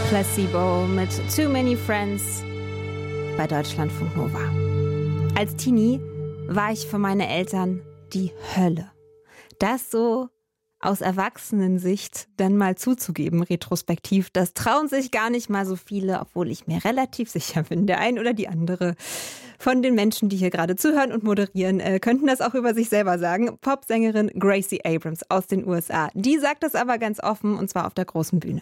Placebo mit Too Many Friends bei Deutschlandfunk Nova. Als Teenie war ich für meine Eltern die Hölle. Das so aus Erwachsenensicht dann mal zuzugeben, retrospektiv, das trauen sich gar nicht mal so viele, obwohl ich mir relativ sicher bin, der ein oder die andere von den Menschen, die hier gerade zuhören und moderieren, könnten das auch über sich selber sagen. Popsängerin Gracie Abrams aus den USA. Die sagt das aber ganz offen, und zwar auf der großen Bühne.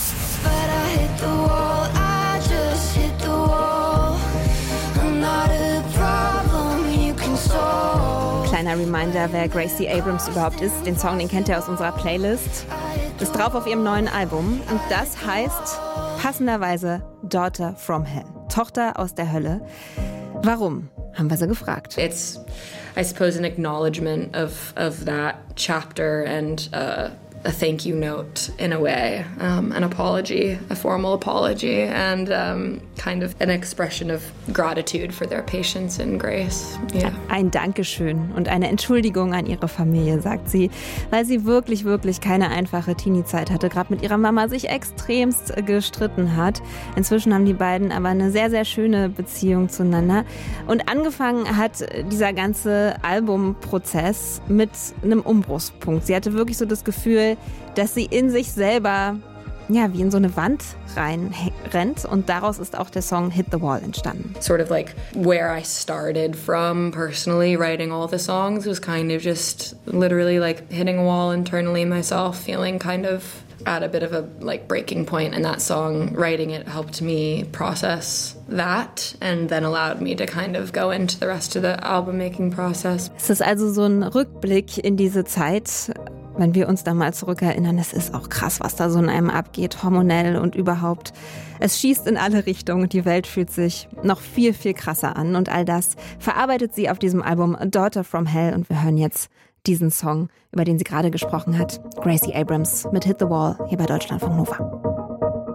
Kleiner Reminder, wer Gracie Abrams überhaupt ist. Den Song, den kennt ihr aus unserer Playlist. Ist drauf auf ihrem neuen Album. Und das heißt passenderweise Daughter from Hell. Tochter aus der Hölle. Warum? Haben wir sie gefragt. It's, I suppose, an acknowledgement of that chapter and a thank you note in a way, an apology, a formal apology, and kind of an expression of gratitude for their patience and grace. Yeah. Ein Dankeschön und eine Entschuldigung an ihre Familie, sagt sie, weil sie wirklich, wirklich keine einfache Teenie-Zeit hatte, gerade mit ihrer Mama sich extremst gestritten hat. Inzwischen haben die beiden aber eine sehr, sehr schöne Beziehung zueinander. Und angefangen hat dieser ganze Albumprozess mit einem Umbruchspunkt. Sie hatte wirklich so das Gefühl, dass sie in sich selber wie in so eine Wand reinrennt, und daraus ist auch der Song Hit the Wall entstanden. Sort of like where I started from personally writing all the songs was kind of just literally like hitting a wall internally myself, feeling kind of at a bit of a like breaking point, and that song, writing it, helped me process that and then allowed me to kind of go into the rest of the album making process. Es ist also so ein Rückblick in diese Zeit. Wenn wir uns da mal zurückerinnern, es ist auch krass, was da so in einem abgeht, hormonell und überhaupt. Es schießt in alle Richtungen, die Welt fühlt sich noch viel, viel krasser an. Und all das verarbeitet sie auf diesem Album Daughter from Hell. Und wir hören jetzt diesen Song, über den sie gerade gesprochen hat. Gracie Abrams mit Hit the Wall hier bei Deutschlandfunk Nova.